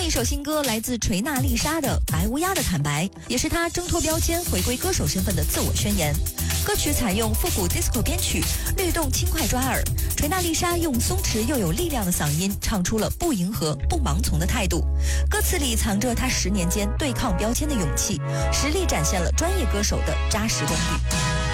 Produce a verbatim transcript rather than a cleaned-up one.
一首新歌来自锤娜丽莎的《白乌鸦的坦白》，也是她挣脱标签、回归歌手身份的自我宣言。歌曲采用复古 disco 编曲，律动轻快抓耳。锤娜丽莎用松弛又有力量的嗓音，唱出了不迎合、不盲从的态度。歌词里藏着她十年间对抗标签的勇气，实力展现了专业歌手的扎实功力。